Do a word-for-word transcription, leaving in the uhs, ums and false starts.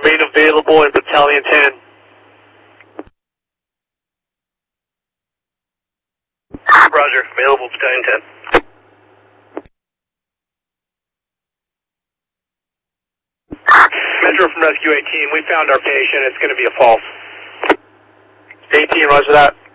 Rain available in Battalion ten. Roger, available Battalion ten. Metro from Rescue eighteen, we found our patient. It's going to be a false. eighteen, roger that.